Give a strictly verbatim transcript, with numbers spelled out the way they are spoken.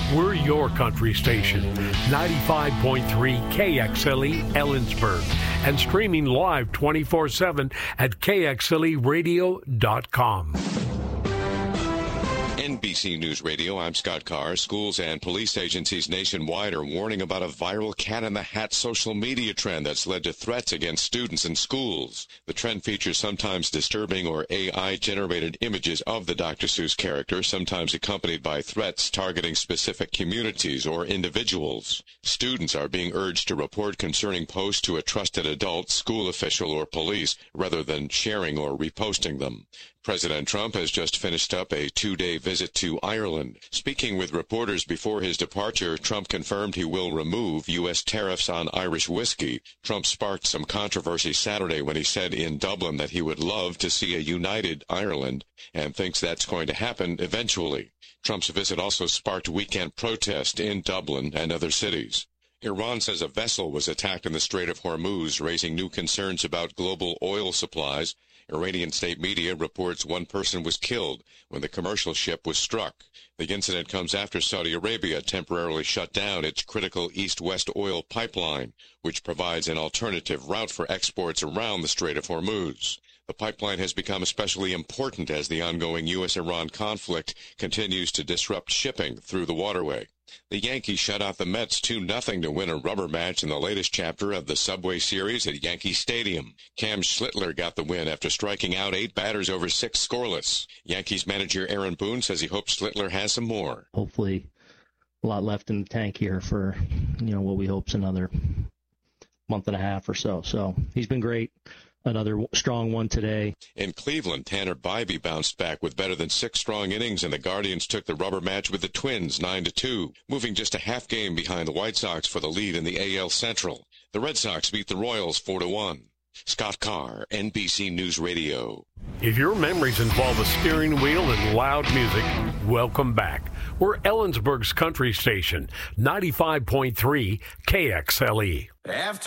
We're your country station, ninety-five point three K X L E Ellensburg, and streaming live twenty-four seven at K X L E radio dot com. N B C News Radio, I'm Scott Carr. Schools and police agencies nationwide are warning about a viral cat-in-the-hat social media trend that's led to threats against students and schools. The trend features sometimes disturbing or A I-generated images of the Doctor Seuss character, sometimes accompanied by threats targeting specific communities or individuals. Students are being urged to report concerning posts to a trusted adult, school official, or police, rather than sharing or reposting them. President Trump has just finished up a two-day visit to Ireland. Speaking with reporters before his departure, Trump confirmed he will remove U S tariffs on Irish whiskey. Trump sparked some controversy Saturday when he said in Dublin that he would love to see a united Ireland and thinks that's going to happen eventually. Trump's visit also sparked weekend protest in Dublin and other cities. Iran says a vessel was attacked in the Strait of Hormuz, raising new concerns about global oil supplies. Iranian state media reports one person was killed when the commercial ship was struck. The incident comes after Saudi Arabia temporarily shut down its critical east-west oil pipeline, which provides an alternative route for exports around the Strait of Hormuz. The pipeline has become especially important as the ongoing U S Iran conflict continues to disrupt shipping through the waterway. The Yankees shut out the Mets two nothing to win a rubber match in the latest chapter of the Subway Series at Yankee Stadium. Cam Schlittler got the win after striking out eight batters over six scoreless. Yankees manager Aaron Boone says he hopes Schlittler has some more. Hopefully a lot left in the tank here for, you know, what we hope's another month and a half or so. So he's been great. Another strong one today. In Cleveland, Tanner Bybee bounced back with better than six strong innings, and the Guardians took the rubber match with the Twins nine to two, moving just a half game behind the White Sox for the lead in the A L Central. The Red Sox beat the Royals four to one. Scott Carr, N B C News Radio. If your memories involve a steering wheel and loud music, welcome back. We're Ellensburg's country station, ninety-five point three K X L E. After